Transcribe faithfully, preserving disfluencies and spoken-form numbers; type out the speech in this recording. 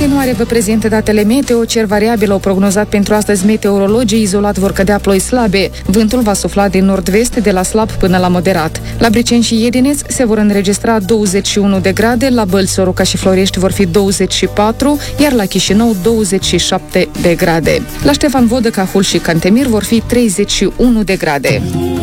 continuare vă prezint datele meteo. Cer variabil au prognozat pentru astăzi meteorologii. Izolat vor cădea ploi slabe. Vântul va sufla din nord-vest de la slab până la moderat. La Briceni și Iedineț se vor înregistra douăzeci și unu de grade, la Bălți, Soroca și Florești vor fi douăzeci și patru, iar la Chișinău douăzeci și șapte de grade. La Ștefan Vodă, Cahul și Cantemir vor fi treizeci și unu de grade.